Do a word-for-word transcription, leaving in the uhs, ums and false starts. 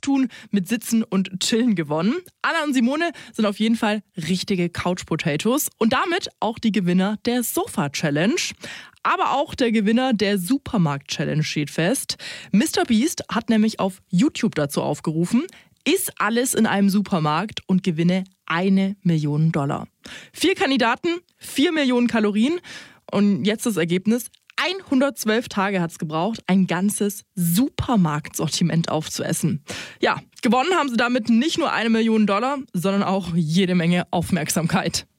tun mit Sitzen und Chillen gewonnen. Anna und Simone sind auf jeden Fall richtige Couch Potatoes und damit auch die Gewinner der Sofa Challenge. Aber auch der Gewinner der Supermarkt-Challenge steht fest. Mister Beast hat nämlich auf YouTube dazu aufgerufen, iss alles in einem Supermarkt und gewinne eine Million Dollar. Vier Kandidaten, vier Millionen Kalorien und jetzt das Ergebnis. hundertzwölf Tage hat es gebraucht, ein ganzes Supermarktsortiment aufzuessen. Ja, gewonnen haben sie damit nicht nur eine Million Dollar, sondern auch jede Menge Aufmerksamkeit.